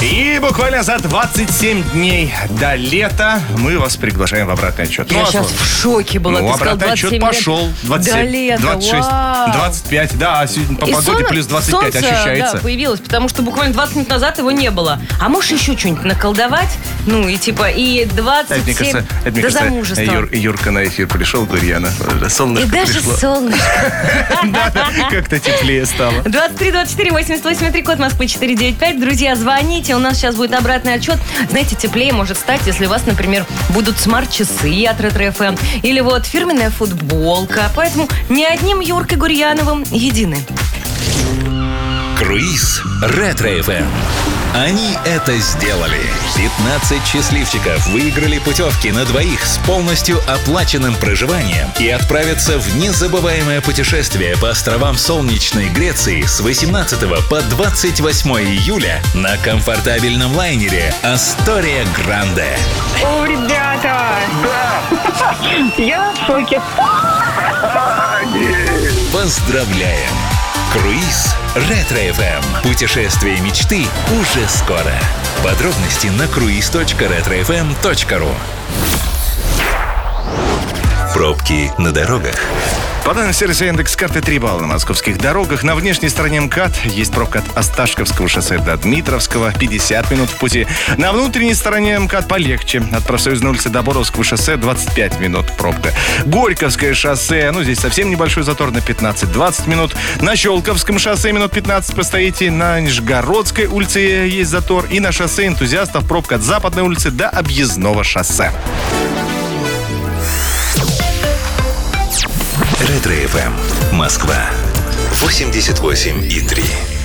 И буквально за 27 дней до лета мы вас приглашаем в обратный отчет. Я сейчас в шоке была. Ты сказал, обратный отчет 27 пошел. 27, до лета. 26, Вау. 25. Да, а сегодня по погоде плюс 25 солнце, ощущается. Да, появилось, потому что буквально 20 минут назад его не было. А можешь еще что-нибудь наколдовать? Ну, и типа, и 27 до замужества. Юрка на эфир пришел, Гурьяна. Солнышко И даже пришло. солнышко. Как-то теплее стало. 23 24 88 3, код Москвы 495. Друзья, звоните. У нас сейчас будет обратный отчет. Знаете, теплее может стать, если у вас, например, будут смарт-часы от Ретро-ФМ или вот фирменная футболка. Поэтому не одним Юркой Гурьяновым едины. Круиз Ретро-ФМ. Они это сделали. 15 счастливчиков выиграли путевки на двоих с полностью оплаченным проживанием и отправятся в незабываемое путешествие по островам солнечной Греции с 18 по 28 июля на комфортабельном лайнере «Астория Гранде». О, ребята! Я в шоке. Поздравляем! Круиз Ретро-ФМ. Путешествие мечты уже скоро. Подробности на cruise.retrofm.ru. Пробки на дорогах. По данным сервиса Яндекс.Карты 3 балла на московских дорогах. На внешней стороне МКАД есть пробка от Осташковского шоссе до Дмитровского. 50 минут в пути. На внутренней стороне МКАД полегче. От Профсоюзной улицы до Боровского шоссе 25 минут пробка. Горьковское шоссе. Здесь совсем небольшой затор на 15-20 минут. На Щелковском шоссе минут 15 постоите. На Нижегородской улице есть затор. И на шоссе Энтузиастов пробка от Западной улицы до Объездного шоссе. Ретро-ФМ. Москва. 88,3.